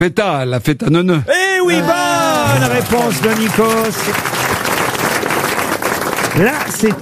Feta, la fête à neuneu. Eh oui, bonne réponse de Nikos. Là, c'est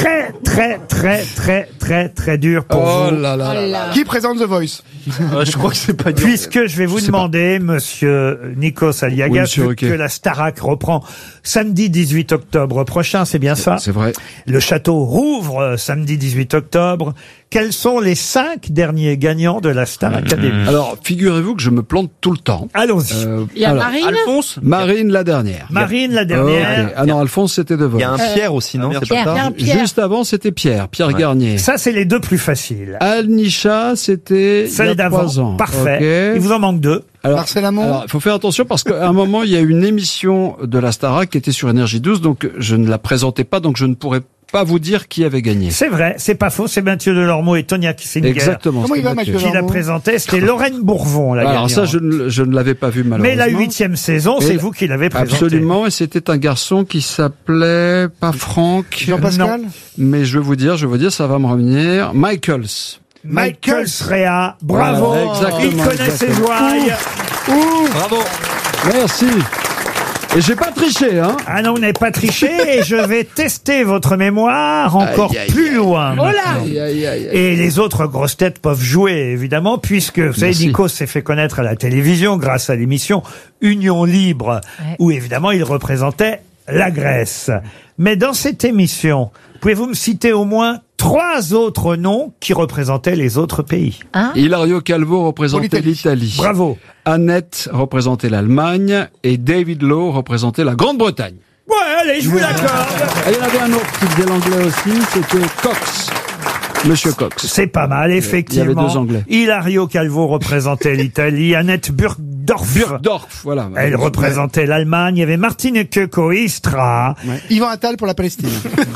très dur pour vous. Là là. Qui présente The Voice? Je crois que c'est pas dur. Puisque je vais vous demander, monsieur Nikos Aliagas, Oui, monsieur Ruquier. que la Starac reprend samedi 18 octobre prochain, c'est bien ça? C'est vrai. Le château rouvre samedi 18 octobre. Quels sont les 5 derniers gagnants de la Star Academy? Alors, figurez-vous que je me plante tout le temps. Allons-y. Il y a alors, Marine. Alphonse. Marine, la dernière. Marine, la dernière. Ok. Ah non, Alphonse, c'était de Il y a Voice. un Pierre aussi, non? C'est Pierre, pas ça? Pierre. Juste avant, c'était Pierre Garnier. Ça, c'est les 2 plus faciles. Al-Nisha, c'était il y Celle a d'avant. 3 ans. Parfait. Ok. Il vous en manque 2. Marcel Amont. Alors, il faut faire attention parce qu'à un moment, il y a une émission de la Starac qui était sur Énergie 12, donc je ne la présentais pas, donc je ne pourrais pas vous dire qui avait gagné. C'est vrai, c'est pas faux. C'est Mathieu Delormeau et Tonia Kissinger Exactement. Comment il va, Mathieu qui la Delormeau? présentaient. C'était Lorraine Bourvon, la Alors ça, gagnante. je ne l'avais pas vu Mais malheureusement. la 8e saison, c'est vous qui l'avez présentée. Absolument, et c'était un garçon qui s'appelait pas Franck, Jean-Pascal. mais je vais vous dire, ça va me revenir. Michaels. Michael Srea, bravo. Voilà, exactement, Il connaît ses exactement. ouailles. Bravo. Merci. Et j'ai pas triché, hein. Ah non, vous n'avez pas triché et je vais tester votre mémoire encore plus loin. Oh là. Aïe, aïe, aïe, aïe. Et les autres grosses têtes peuvent jouer, évidemment, puisque, vous savez, Merci. Nikos s'est fait connaître à la télévision grâce à l'émission Union Libre, Ouais. où, évidemment, il représentait la Grèce. Mais dans cette émission, pouvez-vous me citer au moins 3 autres noms qui représentaient les autres pays? Hilario Calvo représentait Pour l'Italie. l'Italie. Bravo. Annette représentait l'Allemagne et David Lowe représentait la Grande-Bretagne. Ouais, allez, je vous l'accorde. Et il y en avait un autre qui faisait l'anglais aussi, c'était Cox. Monsieur Cox. C'est pas mal, effectivement. Il y avait 2 Anglais. Hilario Calvo représentait l'Italie. Annette Burgdorf. Dorf, voilà. Elle représentait l'Allemagne. Il y avait Martine Keuko-Istra. Yvan Attal pour la Palestine.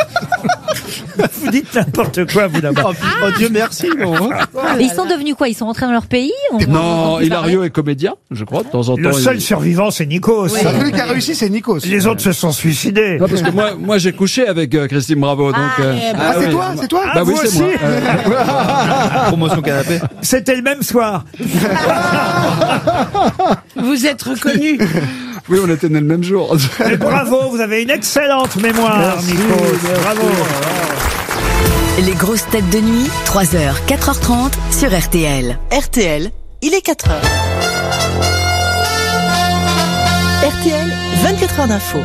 Vous dites n'importe quoi, vous, d'abord. Oh Dieu merci, non. Et ils sont devenus quoi? Ils sont rentrés dans leur pays? Non, Hilario est comédien, je crois, de temps en temps. Le seul il- survivant, c'est Nikos. Celui qui a réussi, c'est Nikos. Les autres se sont suicidés. Non, parce que moi j'ai couché avec Christine Bravo, donc. Ah, c'est oui. toi, c'est toi? Bah vous oui, c'est aussi moi. Promotion canapé. C'était le même soir. Vous êtes reconnu. Oui, on était nés le même jour. Mais bravo, vous avez une excellente mémoire, Merci, Nikos. merci. Bravo. Les grosses têtes de nuit, 3h, 4h30 sur RTL. RTL, il est 4h. RTL, 24 heures d'info.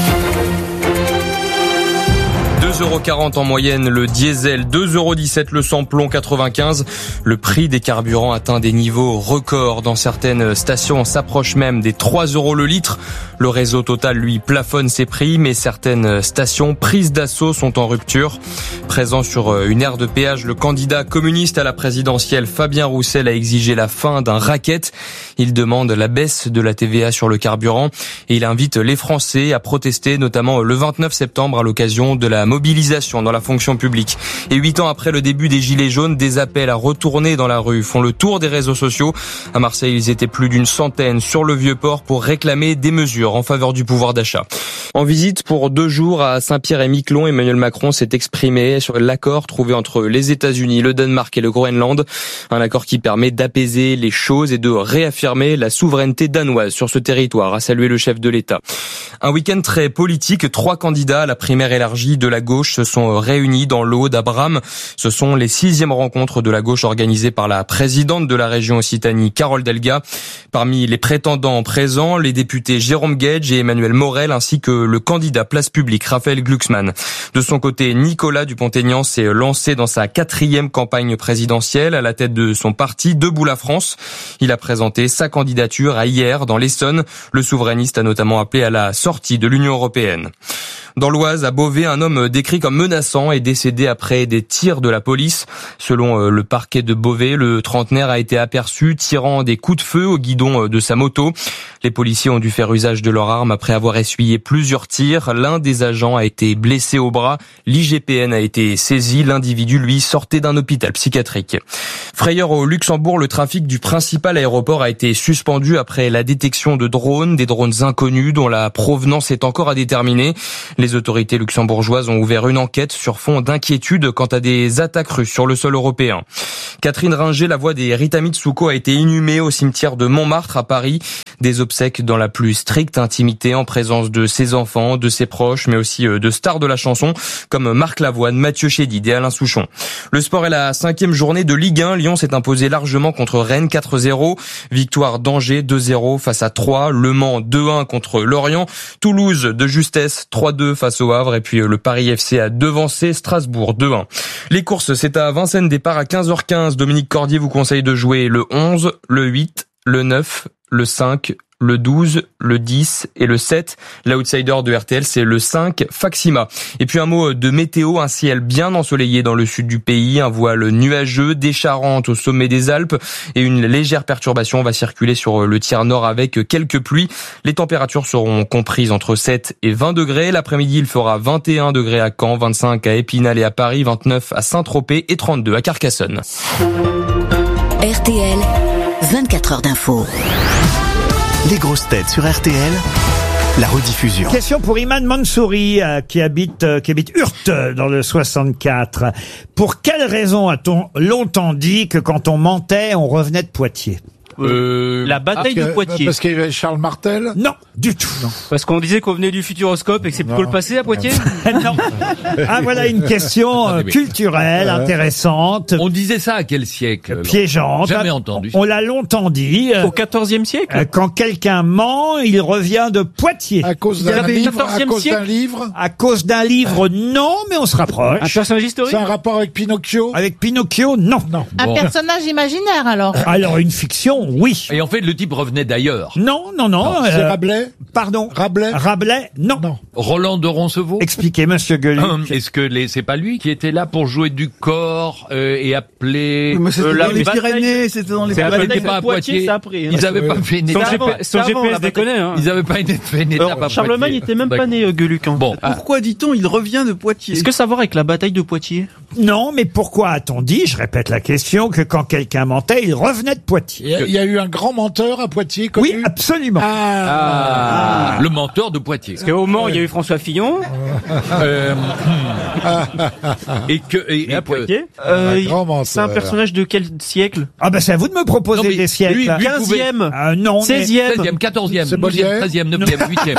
2,40 € en moyenne le diesel, 2,17 € le samplon 95. Le prix des carburants atteint des niveaux records. Dans certaines stations, on s'approche même des 3 € le litre. Le réseau Total, lui, plafonne ses prix, mais certaines stations prises d'assaut sont en rupture. Présent sur une aire de péage, le candidat communiste à la présidentielle Fabien Roussel a exigé la fin d'un racket. Il demande la baisse de la TVA sur le carburant et il invite les Français à protester, notamment le 29 septembre à l'occasion de la mobilisation dans la fonction publique. Et 8 ans après le début des Gilets jaunes, des appels à retourner dans la rue font le tour des réseaux sociaux. À Marseille, ils étaient plus d'une centaine sur le Vieux-Port pour réclamer des mesures en faveur du pouvoir d'achat. En visite pour 2 jours à Saint-Pierre-et-Miquelon, Emmanuel Macron s'est exprimé sur l'accord trouvé entre les États-Unis, le Danemark et le Groenland. Un accord qui permet d'apaiser les choses et de réaffirmer la souveraineté danoise sur ce territoire, a salué le chef de l'État. Un week-end très politique. 3 candidats à la primaire élargie de la gauche se sont réunis dans l'Aude à Bram. Ce sont les 6e rencontres de la gauche organisées par la présidente de la région Occitanie, Carole Delga. Parmi les prétendants présents, les députés Jérôme Guedj et Emmanuel Morel, ainsi que le candidat Place Publique, Raphaël Glucksmann. De son côté, Nicolas Dupont-Aignan s'est lancé dans sa 4e campagne présidentielle à la tête de son parti Debout la France. Il a présenté sa candidature à hier dans l'Essonne. Le souverainiste a notamment appelé à la sortie de l'Union européenne. Dans l'Oise, à Beauvais, un homme décrit comme menaçant est décédé après des tirs de la police. Selon le parquet de Beauvais, le trentenaire a été aperçu tirant des coups de feu au guidon de sa moto. Les policiers ont dû faire usage de leur arme après avoir essuyé plusieurs tirs. L'un des agents a été blessé au bras. L'IGPN a été saisi. L'individu, lui, sortait d'un hôpital psychiatrique. Frayeur au Luxembourg, le trafic du principal aéroport a été suspendu après la détection de drones, des drones inconnus dont la provenance est encore à déterminer. Les autorités luxembourgeoises ont ouvert une enquête sur fond d'inquiétude quant à des attaques russes sur le sol européen. Catherine Ringer, la voix des Rita Mitsuko, a été inhumée au cimetière de Montmartre à Paris. Des obsèques dans la plus stricte intimité en présence de ses enfants, de ses proches, mais aussi de stars de la chanson comme Marc Lavoine, Mathieu Chédid et Alain Souchon. Le sport est la 5e journée de Ligue 1. Lyon s'est imposé largement contre Rennes 4-0. Victoire d'Angers 2-0 face à Troyes. Le Mans 2-1 contre Lorient. Toulouse de justesse 3-2 face au Havre. Et puis le Paris FC a devancé Strasbourg 2-1. Les courses, c'est à Vincennes, départ à 15h15. Dominique Cordier vous conseille de jouer le 11, le 8, le 9, le 5, le 12, le 10 et le 7. L'outsider de RTL, c'est le 5, Faxima. Et puis un mot de météo, un ciel bien ensoleillé dans le sud du pays, un voile nuageux, des Charentes au sommet des Alpes et une légère perturbation va circuler sur le tiers nord avec quelques pluies. Les températures seront comprises entre 7 et 20 degrés. L'après-midi, il fera 21 degrés à Caen, 25 à Épinal et à Paris, 29 à Saint-Tropez et 32 à Carcassonne. RTL, 24 heures d'info. Les grosses têtes sur RTL, la rediffusion. Question pour Iman Mansouri qui habite Hurte dans le 64. Pour quelle raison a-t-on longtemps dit que quand on mentait, on revenait de Poitiers? La bataille de Poitiers. Parce qu'il y avait Charles Martel. Non, du tout. Non. Parce qu'on disait qu'on venait du Futuroscope et que c'est plutôt le passé à Poitiers. Non. Ah, voilà une question culturelle intéressante. On disait ça à quel siècle? Piégeante. Jamais entendu. On l'a longtemps dit. Au XIVe siècle. Quand quelqu'un ment, il revient de Poitiers. À cause d'un livre. À cause d'un livre, non, mais on se rapproche. Un personnage historique. C'est un rapport avec Pinocchio. Avec Pinocchio, non. Un personnage imaginaire, alors. Alors, une fiction, oui. Et en fait, le type revenait d'ailleurs. Non. C'est Rabelais. Pardon. Rabelais, non. Roland de Roncevaux. Expliquez, monsieur Gueluc. Est-ce que c'est pas lui qui était là pour jouer du corps et appeler les Pyrénées, c'était dans les Pyrénées. C'était pas à Poitiers. Ils avaient pas fait une étape. Son GPS déconne, hein. Ils avaient pas fait une étape à Poitiers. Charlemagne était même pas né, Gueluc. Bon. Pourquoi dit-on il revient de Poitiers? Est-ce que ça a à voir avec la bataille de Poitiers? Non, mais pourquoi a-t-on dit, je répète la question, que quand quelqu'un mentait, il revenait de Poitiers? Il y a eu un grand menteur à Poitiers connu. Oui, absolument. Le menteur de Poitiers. Parce qu'au Mans, il y a eu François Fillon. Et à Poitiers. C'est un personnage de quel siècle? Ah ben c'est à vous de me proposer des siècles. Lui 15e. Non. 16e. 16e, 14e, 12e, Molière. 13e, 9e, 8e.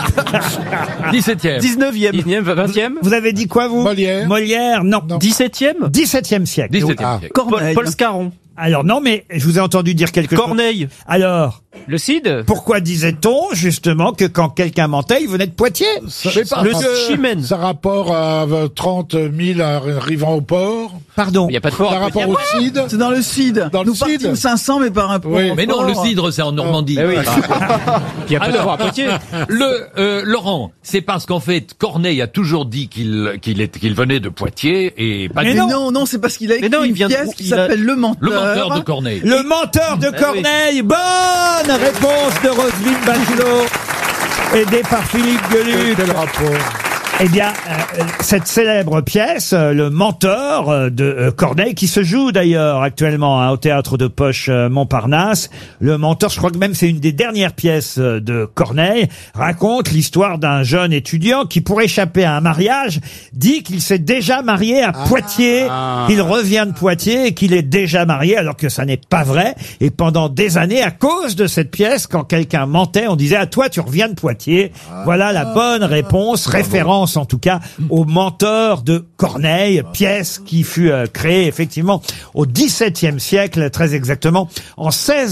17e. 19e. 20e. Vous avez dit quoi, vous? Molière, non. 17e. 17e siècle. 17e Oui. siècle. Paul Scarron. Alors non, mais je vous ai entendu dire quelque chose. Corneille. Alors, Le Cid. pourquoi disait-on justement que quand quelqu'un mentait, il venait de Poitiers? Le Chimène. Ça rapport à 30 000 arrivant au port. Pardon. Il n'y a pas de port. Ça rapport au Cid. C'est dans le Cid. Dans le Nous Cid. partîmes 500, mais par un port. Oui. Mais non, le cidre, c'est en Normandie. Oui. Il n'y a pas de port à Poitiers. Laurent, c'est parce qu'en fait, Corneille a toujours dit qu'il venait de Poitiers et pas Mais du Non, c'est parce qu'il a écrit non, il une vient de- pièce qui il a- s'appelle Le Menteur. le menteur de Corneille. Le menteur de Corneille. Bonne réponse de Roselyne Bachelot, aidée par Philippe Gueluc. Quel rapport? Eh bien, cette célèbre pièce, Le Menteur de Corneille, qui se joue d'ailleurs actuellement au théâtre de Poche Montparnasse. Le Menteur, je crois que même c'est une des dernières pièces de Corneille, raconte l'histoire d'un jeune étudiant qui, pour échapper à un mariage, dit qu'il s'est déjà marié à Poitiers, qu'il revient de Poitiers et qu'il est déjà marié, alors que ça n'est pas vrai. Et pendant des années, à cause de cette pièce, quand quelqu'un mentait, on disait « à toi, tu reviens de Poitiers ». Voilà la bonne réponse, référence en tout cas au Menteur de Corneille, pièce qui fut créée effectivement au XVIIe siècle, très exactement en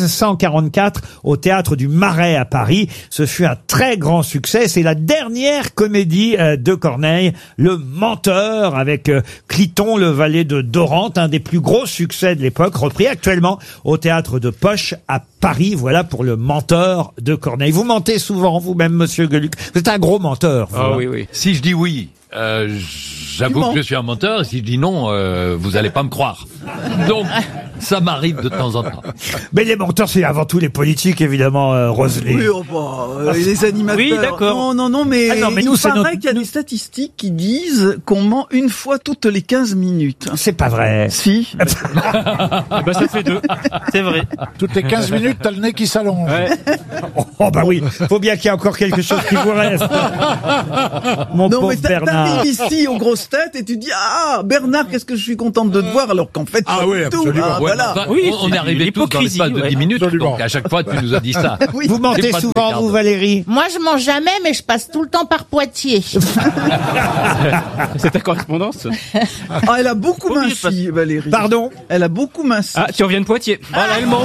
1644 au théâtre du Marais à Paris. Ce fut un très grand succès. C'est la dernière comédie de Corneille, Le Menteur, avec Cliton, le valet de Dorante, un des plus gros succès de l'époque, repris actuellement au théâtre de Poche à Paris. Voilà pour Le Menteur de Corneille. Vous mentez souvent vous-même, monsieur Gueluc. Vous êtes un gros menteur. Vous, Ah hein. oui. Si je dis oui, j'avoue que je suis un menteur, et si je dis non, vous allez pas me croire. Donc, ça m'arrive de temps en temps. Mais les menteurs, c'est avant tout les politiques, évidemment, Roselyne. Oui, les animateurs. Oui, d'accord. Non, mais, mais il nous, c'est paraît qu'il y a des statistiques qui disent qu'on ment une fois toutes les 15 minutes. C'est pas vrai. Si. Bah, ça fait 2. C'est vrai. Toutes les 15 minutes, t'as le nez qui s'allonge. Ouais. Oh bah oui, faut bien qu'il y ait encore quelque chose qui vous reste. Mon Non, pauvre mais Bernard. t'arrives ici aux grosses têtes et tu dis Bernard, qu'est-ce que je suis contente de te voir, alors qu'en fait Ah pas oui, du tout. absolument. Ah, voilà. Enfin, Oui, on est c'est arrivé tous dans l'espace de 10 minutes, Absolument. donc à chaque fois, tu nous as dit ça. Oui. Vous mentez J'ai pas de souvent, garde. vous, Valérie? Moi, je mens jamais, mais je passe tout le temps par Poitiers. C'est ta correspondance. Ah, elle a beaucoup Oui, minci, Valérie. Pardon? Elle a beaucoup minci. Ah, tu reviens de Poitiers. Voilà, elle ment.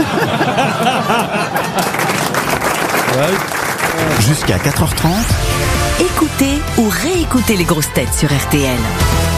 Jusqu'à 4h30. Écoutez ou réécoutez les grosses têtes sur RTL.